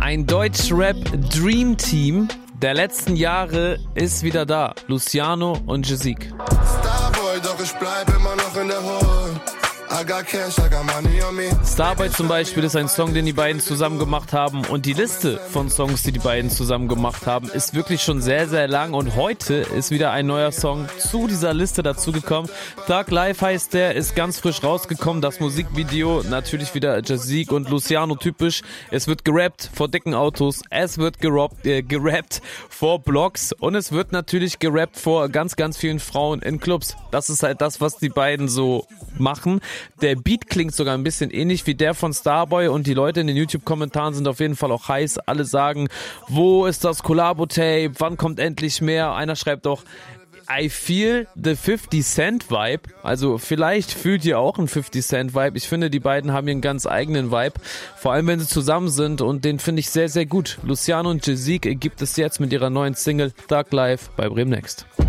Ein Deutschrap-Dream-Team der letzten Jahre ist wieder da. Luciano und Jazik. Starboy, doch ich bleib immer noch in der Hood. I got cash, I got money on me. Starboy zum Beispiel ist ein Song, den die beiden zusammen gemacht haben. Und die Liste von Songs, die die beiden zusammen gemacht haben, ist wirklich schon sehr, sehr lang. Und heute ist wieder ein neuer Song zu dieser Liste dazugekommen. Thug Life heißt der, ist ganz frisch rausgekommen. Das Musikvideo, natürlich wieder Jazik und Luciano typisch. Es wird gerappt vor dicken Autos, es wird gerappt vor Blogs und es wird natürlich gerappt vor ganz, ganz vielen Frauen in Clubs. Das ist halt das, was die beiden so machen. Der Beat klingt sogar ein bisschen ähnlich wie der von Starboy und die Leute in den YouTube-Kommentaren sind auf jeden Fall auch heiß. Alle sagen, wo ist das Collabo-Tape? Wann kommt endlich mehr? Einer schreibt doch, I feel the 50 Cent Vibe. Also vielleicht fühlt ihr auch einen 50 Cent Vibe. Ich finde, die beiden haben hier einen ganz eigenen Vibe. Vor allem, wenn sie zusammen sind und den finde ich sehr, sehr gut. Luciano und Jazik gibt es jetzt mit ihrer neuen Single Thug Life bei Bremen Next.